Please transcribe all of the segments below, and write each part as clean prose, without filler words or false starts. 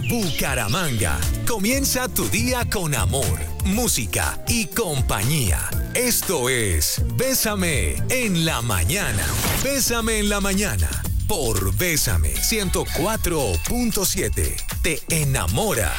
Bucaramanga. Comienza tu día con amor, música y compañía. Esto es Bésame en la mañana. Bésame en la mañana por Bésame 104.7. Te enamora.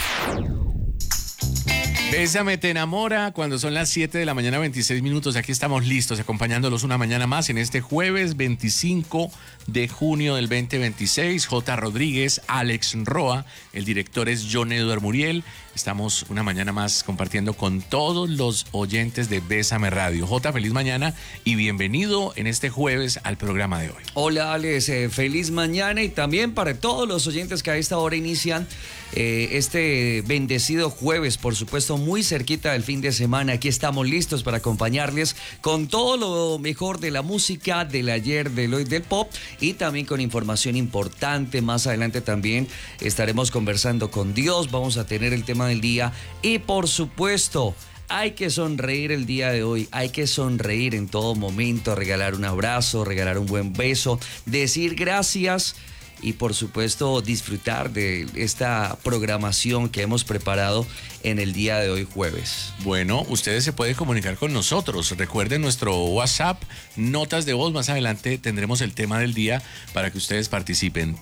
Bésame te enamora cuando son las 7 de la mañana 26 minutos. Aquí estamos listos acompañándolos una mañana más en este jueves 25 de junio del 2026. J. Rodríguez, Alex Roa, el director es John Edward Muriel. Estamos una mañana más compartiendo con todos los oyentes de Bésame Radio. J, feliz mañana y bienvenido en este jueves al programa de hoy. Hola Alex, feliz mañana y también para todos los oyentes que a esta hora inician este bendecido jueves, por supuesto muy cerquita del fin de semana. Aquí estamos listos para acompañarles con todo lo mejor de la música, del ayer, del hoy, del pop y también con información importante. Más adelante también estaremos conversando con Dios, vamos a tener el tema del día y por supuesto hay que sonreír el día de hoy, hay que sonreír en todo momento, regalar un abrazo, regalar un buen beso, decir gracias y por supuesto disfrutar de esta programación que hemos preparado en el día de hoy jueves. Bueno, ustedes se pueden comunicar con nosotros. Recuerden nuestro WhatsApp, notas de voz. Más adelante tendremos el tema del día para que ustedes participen.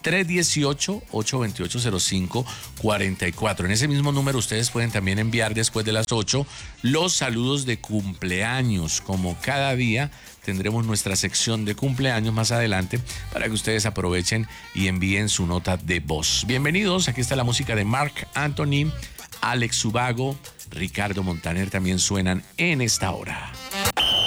318-828-0544. En ese mismo número ustedes pueden también enviar después de las 8 los saludos de cumpleaños. Como cada día tendremos nuestra sección de cumpleaños más adelante para que ustedes aprovechen y envíen su nota de voz. Bienvenidos, aquí está la música de Marc Anthony, Alex Ubago, Ricardo Montaner también suenan en esta hora.